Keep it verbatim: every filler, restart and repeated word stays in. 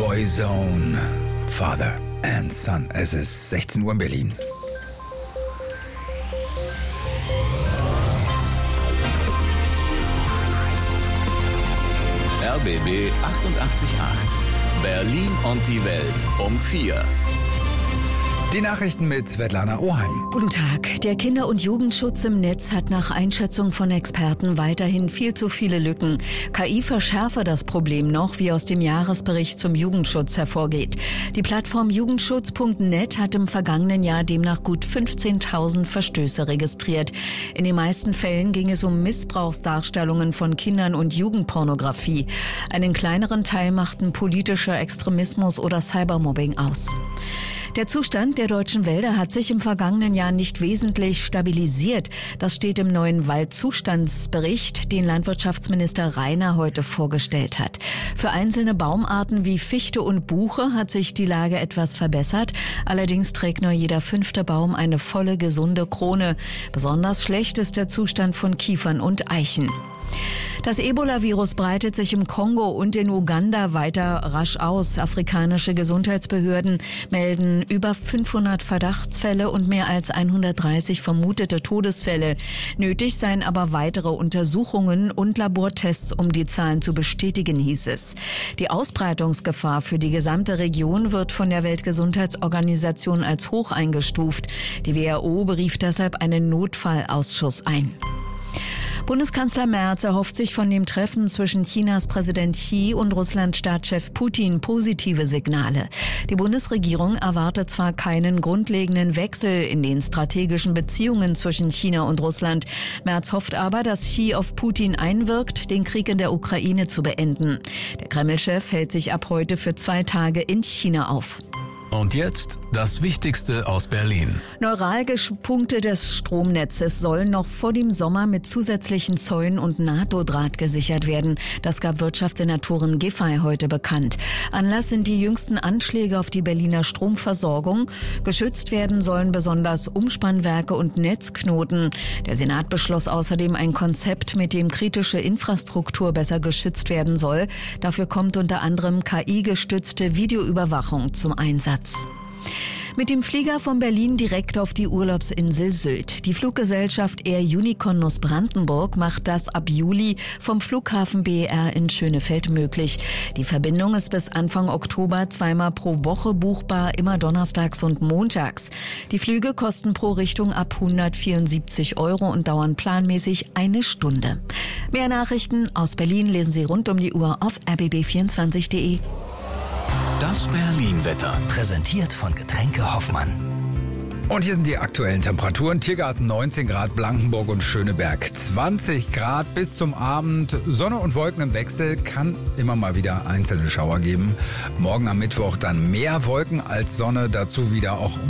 Boyzone, Father and Son. Es ist sechzehn Uhr in Berlin. R B B achtundachtzig Komma acht. Berlin und die Welt um vier. Die Nachrichten mit Svetlana Oheim. Guten Tag. Der Kinder- und Jugendschutz im Netz hat nach Einschätzung von Experten weiterhin viel zu viele Lücken. K I verschärfe das Problem noch, wie aus dem Jahresbericht zum Jugendschutz hervorgeht. Die Plattform jugendschutz punkt net hat im vergangenen Jahr demnach gut fünfzehntausend Verstöße registriert. In den meisten Fällen ging es um Missbrauchsdarstellungen von Kindern und Jugendpornografie. Einen kleineren Teil machten politischer Extremismus oder Cybermobbing aus. Der Zustand der deutschen Wälder hat sich im vergangenen Jahr nicht wesentlich stabilisiert. Das steht im neuen Waldzustandsbericht, den Landwirtschaftsminister Reiner heute vorgestellt hat. Für einzelne Baumarten wie Fichte und Buche hat sich die Lage etwas verbessert. Allerdings trägt nur jeder fünfte Baum eine volle, gesunde Krone. Besonders schlecht ist der Zustand von Kiefern und Eichen. Das Ebola-Virus breitet sich im Kongo und in Uganda weiter rasch aus. Afrikanische Gesundheitsbehörden melden über fünfhundert Verdachtsfälle und mehr als hundertdreißig vermutete Todesfälle. Nötig seien aber weitere Untersuchungen und Labortests, um die Zahlen zu bestätigen, hieß es. Die Ausbreitungsgefahr für die gesamte Region wird von der Weltgesundheitsorganisation als hoch eingestuft. Die W H O berief deshalb einen Notfallausschuss ein. Bundeskanzler Merz erhofft sich von dem Treffen zwischen Chinas Präsident Xi und Russlands Staatschef Putin positive Signale. Die Bundesregierung erwartet zwar keinen grundlegenden Wechsel in den strategischen Beziehungen zwischen China und Russland. Merz hofft aber, dass Xi auf Putin einwirkt, den Krieg in der Ukraine zu beenden. Der Kreml-Chef hält sich ab heute für zwei Tage in China auf. Und jetzt das Wichtigste aus Berlin. Neuralgische Punkte des Stromnetzes sollen noch vor dem Sommer mit zusätzlichen Zäunen und NATO-Draht gesichert werden. Das gab Wirtschaftssenatorin Giffey heute bekannt. Anlass sind die jüngsten Anschläge auf die Berliner Stromversorgung. Geschützt werden sollen besonders Umspannwerke und Netzknoten. Der Senat beschloss außerdem ein Konzept, mit dem kritische Infrastruktur besser geschützt werden soll. Dafür kommt unter anderem K I-gestützte Videoüberwachung zum Einsatz. Mit dem Flieger von Berlin direkt auf die Urlaubsinsel Sylt. Die Fluggesellschaft Air Unicorn Nuss-Brandenburg macht das ab Juli vom Flughafen B E R in Schönefeld möglich. Die Verbindung ist bis Anfang Oktober zweimal pro Woche buchbar, immer donnerstags und montags. Die Flüge kosten pro Richtung ab hundertvierundsiebzig Euro und dauern planmäßig eine Stunde. Mehr Nachrichten aus Berlin lesen Sie rund um die Uhr auf r b b vierundzwanzig punkt de. Das Berlin-Wetter, präsentiert von Getränke Hoffmann. Und hier sind die aktuellen Temperaturen. Tiergarten neunzehn Grad, Blankenburg und Schöneberg zwanzig Grad bis zum Abend. Sonne und Wolken im Wechsel, kann immer mal wieder einzelne Schauer geben. Morgen am Mittwoch dann mehr Wolken als Sonne, dazu wieder auch